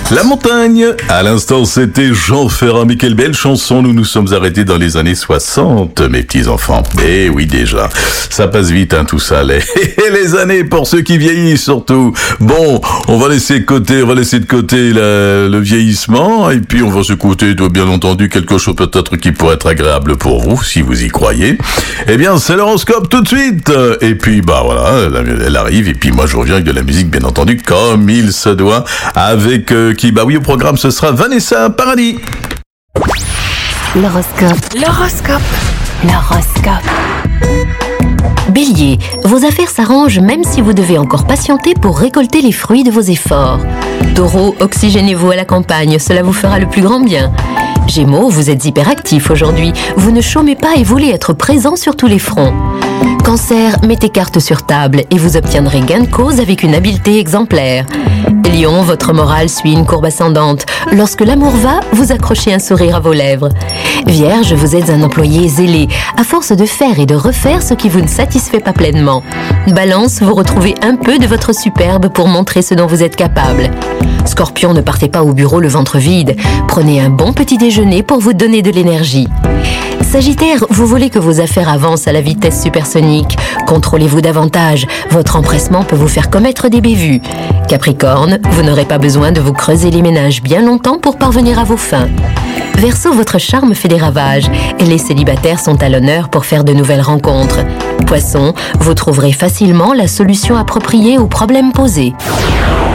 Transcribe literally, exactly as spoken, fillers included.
La montagne. À l'instant, c'était Jean Ferrat. Mais quelle belle chanson. Nous nous sommes arrêtés dans les années soixante, mes petits enfants. Eh oui, déjà. Ça passe vite, hein, tout ça. Les, les années pour ceux qui vieillissent, surtout. Bon, on va laisser de côté, on va laisser de côté la, le vieillissement. Et puis, on va s'écouter, bien entendu, quelque chose peut-être qui pourrait être agréable pour vous, si vous y croyez. Eh bien, c'est l'horoscope tout de suite. Et puis, bah voilà, elle arrive. Et puis, moi, je reviens avec de la musique, bien entendu, comme il se doit. Avec euh, qui, bah oui, au programme, ce sera Vanessa Paradis. L'horoscope. L'horoscope. L'horoscope. Bélier, vos affaires s'arrangent même si vous devez encore patienter pour récolter les fruits de vos efforts. Taureau, oxygénez-vous à la campagne, cela vous fera le plus grand bien. Gémeaux, vous êtes hyperactif aujourd'hui, vous ne chômez pas et voulez être présent sur tous les fronts. Cancer, mettez carte sur table et vous obtiendrez gain de cause avec une habileté exemplaire. Lion, votre morale suit une courbe ascendante. Lorsque l'amour va, vous accrochez un sourire à vos lèvres. Vierge, vous êtes un employé zélé, à force de faire et de refaire ce qui vous ne satisfait pas pleinement. Balance, vous retrouvez un peu de votre superbe pour montrer ce dont vous êtes capable. Scorpion, ne partez pas au bureau le ventre vide. Prenez un bon petit déjeuner pour vous donner de l'énergie. Sagittaire, vous voulez que vos affaires avancent à la vitesse supersonique. Contrôlez-vous davantage. Votre empressement peut vous faire commettre des bévues. Capricorne, vous n'aurez pas besoin de vous creuser les méninges bien longtemps pour parvenir à vos fins. Verseau, votre charme fait des ravages. Les célibataires sont à l'honneur pour faire de nouvelles rencontres. Poisson, vous trouverez facilement la solution appropriée aux problèmes posés.